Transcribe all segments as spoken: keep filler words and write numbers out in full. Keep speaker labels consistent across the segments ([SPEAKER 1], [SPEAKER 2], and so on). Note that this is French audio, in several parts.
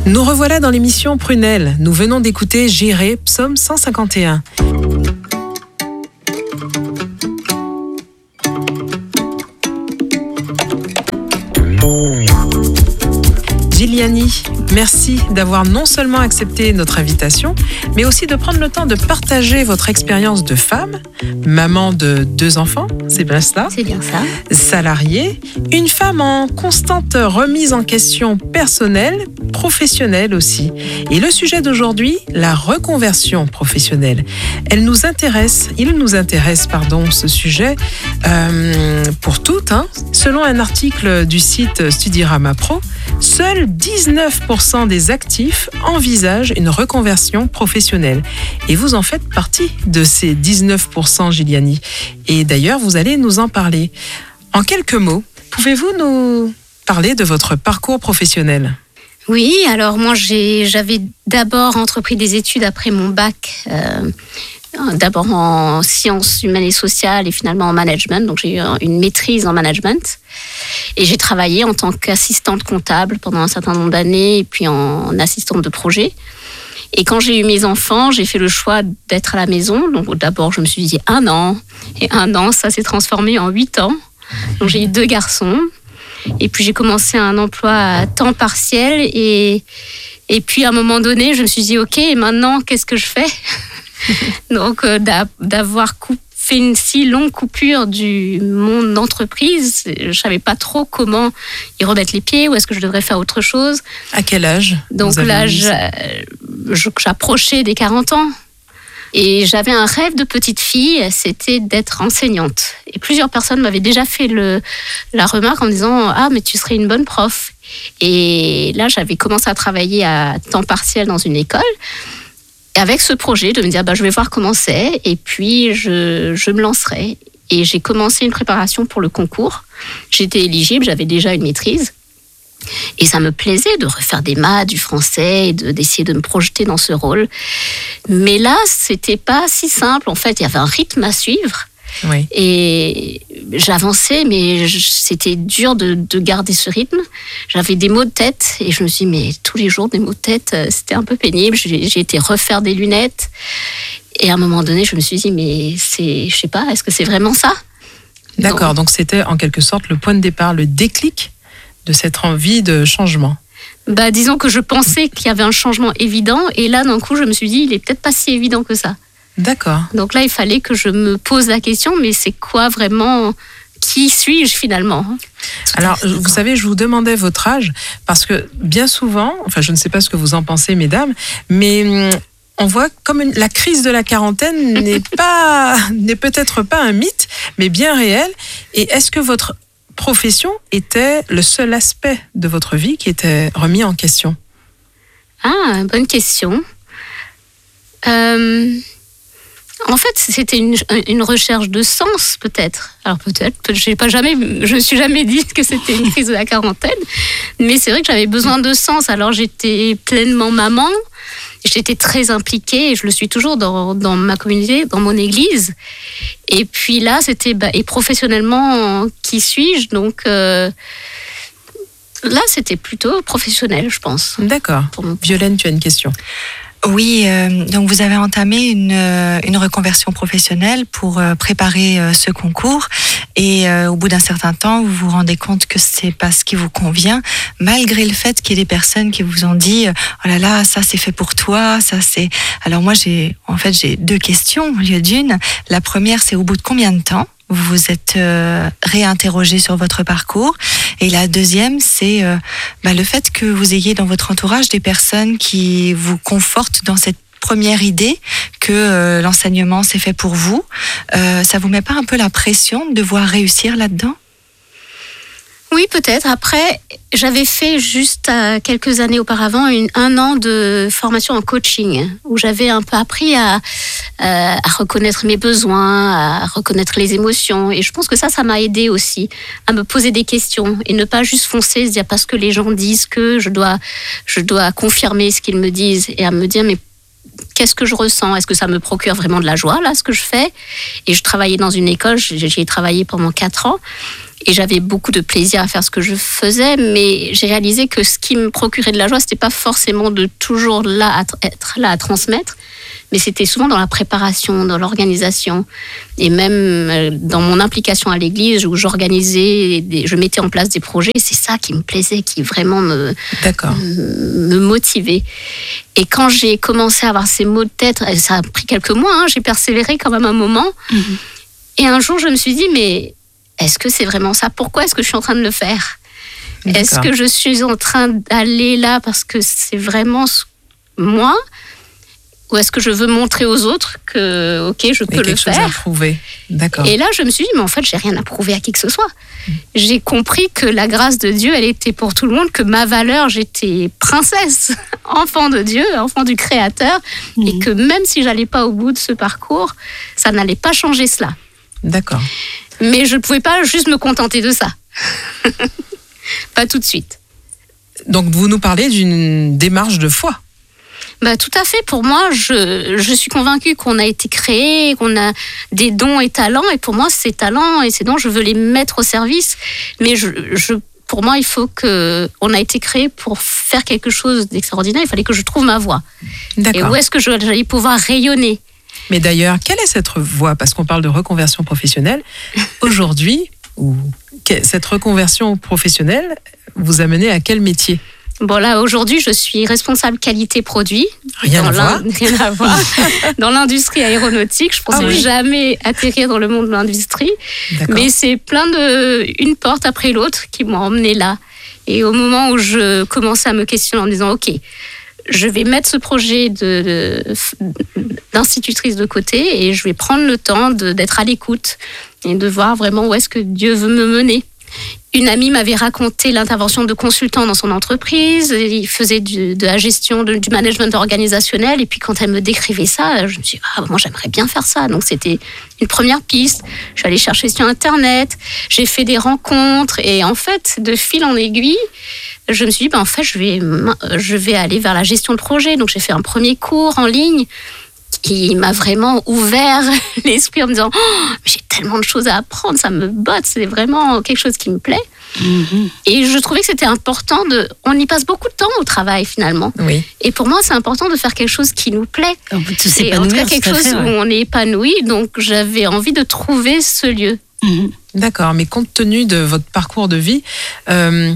[SPEAKER 1] Nous revoilà dans l'émission Prunelle. Nous venons d'écouter J'irai, psaume cent cinquante et un. Giliani, merci d'avoir non seulement accepté notre invitation, mais aussi de prendre le temps de partager votre expérience de femme, maman de deux enfants, c'est bien cela ?
[SPEAKER 2] C'est bien ça.
[SPEAKER 1] Salariée, une femme en constante remise en question personnelle, professionnelle aussi. Et le sujet d'aujourd'hui, la reconversion professionnelle. Elle nous intéresse, il nous intéresse, pardon, ce sujet euh, pour toutes. Hein. Selon un article du site Studirama Pro, seuls dix-neuf pour cent des actifs envisagent une reconversion professionnelle. Et vous en faites partie de ces dix-neuf pour cent, Giliani. Et d'ailleurs, vous allez nous en parler. En quelques mots, pouvez-vous nous parler de votre parcours professionnel ?
[SPEAKER 2] Oui, alors moi j'ai, j'avais d'abord entrepris des études après mon bac, euh, d'abord en sciences humaines et sociales et finalement en management. Donc j'ai eu une maîtrise en management et j'ai travaillé en tant qu'assistante comptable pendant un certain nombre d'années et puis en assistante de projet. Et quand j'ai eu mes enfants, j'ai fait le choix d'être à la maison. Donc d'abord je me suis dit un an et un an, ça s'est transformé en huit ans. Donc j'ai eu deux garçons. Et puis j'ai commencé un emploi à temps partiel et, et puis à un moment donné, je me suis dit ok, et maintenant qu'est-ce que je fais ? Donc euh, d'avoir coup, fait une si longue coupure du monde d'entreprise, je savais pas trop comment y remettre les pieds ou est-ce que je devrais faire autre chose.
[SPEAKER 1] À quel âge ?
[SPEAKER 2] Donc là, j'approchais des quarante ans. Et j'avais un rêve de petite fille, c'était d'être enseignante. Et plusieurs personnes m'avaient déjà fait le, la remarque en me disant « Ah, mais tu serais une bonne prof ». Et là, j'avais commencé à travailler à temps partiel dans une école. Et avec ce projet de me dire bah, « Je vais voir comment c'est et puis je, je me lancerai ». Et j'ai commencé une préparation pour le concours. J'étais éligible, j'avais déjà une maîtrise. Et ça me plaisait de refaire des maths, du français, et de, d'essayer de me projeter dans ce rôle. Mais là, c'était pas si simple. En fait, il y avait un rythme à suivre.
[SPEAKER 1] Oui.
[SPEAKER 2] Et j'avançais, mais je, c'était dur de, de garder ce rythme. J'avais des maux de tête et je me suis dit, mais tous les jours, des maux de tête, c'était un peu pénible. J'ai, j'ai été refaire des lunettes. Et à un moment donné, je me suis dit, mais c'est, je sais pas, est-ce que c'est vraiment ça ?
[SPEAKER 1] D'accord, donc, donc c'était en quelque sorte le point de départ, le déclic de cette envie de changement.
[SPEAKER 2] Bah, disons que je pensais qu'il y avait un changement évident et là, d'un coup, je me suis dit, il est peut-être pas si évident que ça.
[SPEAKER 1] D'accord.
[SPEAKER 2] Donc là, il fallait que je me pose la question, mais c'est quoi vraiment ? Qui suis-je finalement ?
[SPEAKER 1] Alors, vous savez, je vous demandais votre âge parce que bien souvent, enfin, je ne sais pas ce que vous en pensez, mesdames, mais on voit comme une, la crise de la quarantaine n'est pas, n'est peut-être pas un mythe, mais bien réel. Et est-ce que votre profession était le seul aspect de votre vie qui était remis en question ?
[SPEAKER 2] Ah, bonne question. Euh, en fait, c'était une, une recherche de sens, peut-être. Alors peut-être, je n'ai jamais, je me suis jamais dit que c'était une crise de la quarantaine, mais c'est vrai que j'avais besoin de sens. Alors j'étais pleinement maman. J'étais très impliquée et je le suis toujours dans, dans ma communauté, dans mon église. Et puis là, c'était bah, et professionnellement, qui suis-je ? Donc euh, là, c'était plutôt professionnel, je pense.
[SPEAKER 1] D'accord. Violaine, tu as une question ?
[SPEAKER 3] Oui, euh, donc vous avez entamé une, euh, une reconversion professionnelle pour euh, préparer euh, ce concours et euh, au bout d'un certain temps, vous vous rendez compte que c'est pas ce qui vous convient, malgré le fait qu'il y ait des personnes qui vous ont dit « Oh là là, ça c'est fait pour toi, ça c'est… » Alors moi, j'ai, en fait, j'ai deux questions au lieu d'une. La première, c'est au bout de combien de temps vous vous êtes euh, réinterrogé sur votre parcours. Et la deuxième, c'est euh, bah, le fait que vous ayez dans votre entourage des personnes qui vous confortent dans cette première idée que euh, l'enseignement c'est fait pour vous. Euh, ça vous met pas un peu la pression de devoir réussir là-dedans ?
[SPEAKER 2] Oui, peut-être. Après, j'avais fait juste euh, quelques années auparavant une, un an de formation en coaching où j'avais un peu appris à, euh, à reconnaître mes besoins, à reconnaître les émotions. Et je pense que ça, ça m'a aidé aussi à me poser des questions et ne pas juste foncer, se dire parce que les gens disent que je dois, je dois confirmer ce qu'ils me disent et à me dire mais qu'est-ce que je ressens ? Est-ce que ça me procure vraiment de la joie, là, ce que je fais ? Et je travaillais dans une école, j'y ai travaillé pendant quatre ans. Et j'avais beaucoup de plaisir à faire ce que je faisais, mais j'ai réalisé que ce qui me procurait de la joie, c'était pas forcément de toujours là à t- être là à transmettre, mais c'était souvent dans la préparation, dans l'organisation, et même dans mon implication à l'église où j'organisais, des, je mettais en place des projets. C'est ça qui me plaisait, qui vraiment me,
[SPEAKER 1] D'accord.
[SPEAKER 2] me, me motivait. Et quand j'ai commencé à avoir ces maux de tête, ça a pris quelques mois, hein, j'ai persévéré quand même un moment. Mmh. Et un jour, je me suis dit, mais est-ce que c'est vraiment ça ? Pourquoi est-ce que je suis en train de le faire ? D'accord. Est-ce que je suis en train d'aller là parce que c'est vraiment moi ? Ou est-ce que je veux montrer aux autres que, ok, je peux le faire ?
[SPEAKER 1] Quelque chose à prouver. D'accord.
[SPEAKER 2] Et là, je me suis dit, mais en fait, j'ai rien à prouver à qui que ce soit. Mmh. J'ai compris que la grâce de Dieu, elle était pour tout le monde, que ma valeur, j'étais princesse, enfant de Dieu, enfant du Créateur, mmh. et que même si j'allais pas au bout de ce parcours, ça n'allait pas changer cela.
[SPEAKER 1] D'accord.
[SPEAKER 2] Mais je ne pouvais pas juste me contenter de ça. Pas tout de suite.
[SPEAKER 1] Donc, vous nous parlez d'une démarche de foi.
[SPEAKER 2] Bah, tout à fait. Pour moi, je, je suis convaincue qu'on a été créé, qu'on a des dons et talents. Et pour moi, ces talents et ces dons, je veux les mettre au service. Mais je, je, pour moi, il faut que... On a été créé pour faire quelque chose d'extraordinaire. Il fallait que je trouve ma voie. D'accord. Et où est-ce que j'allais pouvoir rayonner ?
[SPEAKER 1] Mais d'ailleurs, quelle est cette voie ? Parce qu'on parle de reconversion professionnelle. Aujourd'hui, ou cette reconversion professionnelle vous a mené à quel métier ?
[SPEAKER 2] Bon là, aujourd'hui, je suis responsable qualité produit.
[SPEAKER 1] Rien à voir.
[SPEAKER 2] Rien à voir. Dans l'industrie aéronautique, je pensais ah oui. jamais atterrir dans le monde de l'industrie. D'accord. Mais c'est plein de... une porte après l'autre qui m'ont emmenée là. Et au moment où je commençais à me questionner en me disant, ok, je vais mettre ce projet de, de, d'institutrice de côté et je vais prendre le temps de, d'être à l'écoute et de voir vraiment où est-ce que Dieu veut me mener. Une amie m'avait raconté l'intervention de consultants dans son entreprise. Il faisait du, de la gestion, de, du management organisationnel. Et puis quand elle me décrivait ça, je me suis dit, ah, moi j'aimerais bien faire ça. Donc c'était une première piste. Je suis allée chercher sur Internet. J'ai fait des rencontres. Et en fait, de fil en aiguille, je me suis dit, ben, en fait, je vais, je vais aller vers la gestion de projet. Donc j'ai fait un premier cours en ligne qui m'a vraiment ouvert l'esprit en me disant oh, j'ai tellement de choses à apprendre, ça me botte, c'est vraiment quelque chose qui me plaît. Mm-hmm. Et je trouvais que c'était important de... On y passe beaucoup de temps au travail finalement. Oui. Et pour moi, c'est important de faire quelque chose qui nous plaît.
[SPEAKER 4] On peut tous
[SPEAKER 2] et en tout cas, quelque chose fait, ouais. où on est épanoui. Donc, j'avais envie de trouver ce lieu.
[SPEAKER 1] Mm-hmm. D'accord, mais compte tenu de votre parcours de vie, euh,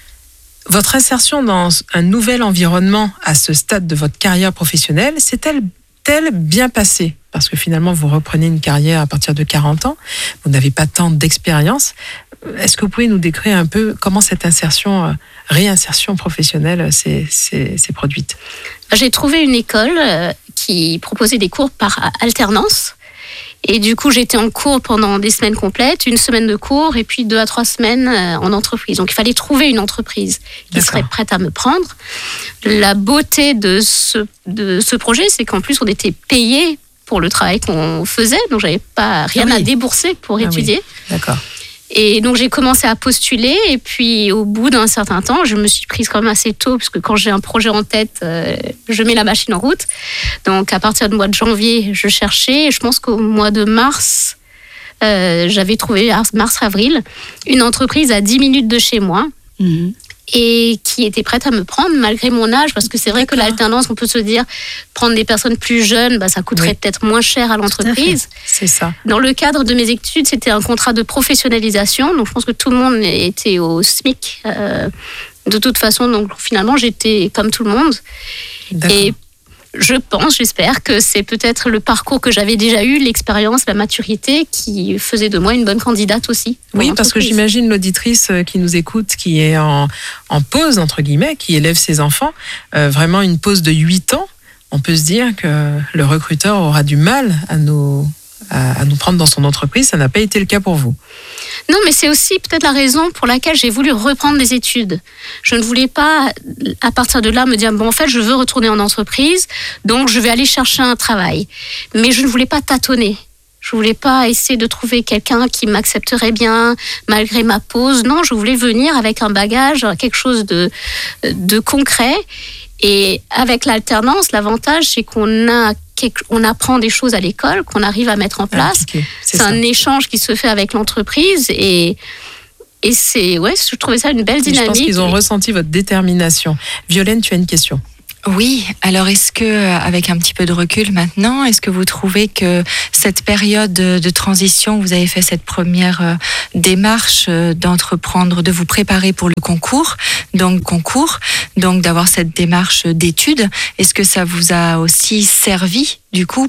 [SPEAKER 1] votre insertion dans un nouvel environnement à ce stade de votre carrière professionnelle, c'est-elle T-elle bien passé ? Parce que finalement, vous reprenez une carrière à partir de quarante ans, vous n'avez pas tant d'expérience. Est-ce que vous pouvez nous décrire un peu comment cette insertion, réinsertion professionnelle s'est, s'est, s'est produite ?
[SPEAKER 2] J'ai trouvé une école qui proposait des cours par alternance. Et du coup, j'étais en cours pendant des semaines complètes, une semaine de cours et puis deux à trois semaines en entreprise. Donc, il fallait trouver une entreprise qui D'accord. serait prête à me prendre. La beauté de ce, de ce projet, c'est qu'en plus, on était payé pour le travail qu'on faisait. Donc, j'avais pas rien ah oui. à débourser pour ah étudier.
[SPEAKER 1] Oui. D'accord.
[SPEAKER 2] Et donc, j'ai commencé à postuler. Et puis, au bout d'un certain temps, je me suis prise quand même assez tôt, parce que quand j'ai un projet en tête, euh, je mets la machine en route. Donc, à partir du mois de janvier, je cherchais. Et je pense qu'au mois de mars, euh, j'avais trouvé, mars-avril, une entreprise à dix minutes de chez moi. Mmh. Et qui était prête à me prendre malgré mon âge, parce que c'est vrai D'accord. que l'alternance, on peut se dire, prendre des personnes plus jeunes, bah, ça coûterait oui. peut-être moins cher à l'entreprise.
[SPEAKER 1] C'est ça.
[SPEAKER 2] Dans le cadre de mes études, c'était un contrat de professionnalisation, donc je pense que tout le monde était au SMIC euh, de toute façon, donc finalement j'étais comme tout le monde. D'accord. Et je pense, j'espère que c'est peut-être le parcours que j'avais déjà eu, l'expérience, la maturité qui faisait de moi une bonne candidate aussi.
[SPEAKER 1] Oui, parce que j'imagine l'auditrice qui nous écoute, qui est en, en pause, entre guillemets, qui élève ses enfants, euh, vraiment une pause de huit ans, on peut se dire que le recruteur aura du mal à nous, à, à nous prendre dans son entreprise. Ça n'a pas été le cas pour vous.
[SPEAKER 2] Non, mais c'est aussi peut-être la raison pour laquelle j'ai voulu reprendre des études. Je ne voulais pas, à partir de là, me dire, bon, en fait, je veux retourner en entreprise, donc je vais aller chercher un travail. Mais je ne voulais pas tâtonner. Je ne voulais pas essayer de trouver quelqu'un qui m'accepterait bien, malgré ma pause. Non, je voulais venir avec un bagage, quelque chose de, de concret. Et avec l'alternance, l'avantage, c'est qu'on a on apprend des choses à l'école qu'on arrive à mettre en place. Ah, okay. C'est, c'est un échange qui se fait avec l'entreprise et Et c'est, ouais, je trouvais ça une belle dynamique.
[SPEAKER 1] Je pense qu'ils ont
[SPEAKER 2] et...
[SPEAKER 1] ressenti votre détermination. Violaine, tu as une question?
[SPEAKER 3] Oui, alors est-ce que, avec un petit peu de recul maintenant, est-ce que vous trouvez que cette période de transition, vous avez fait cette première démarche d'entreprendre, de vous préparer pour le concours, donc concours, donc d'avoir cette démarche d'études, est-ce que ça vous a aussi servi du coup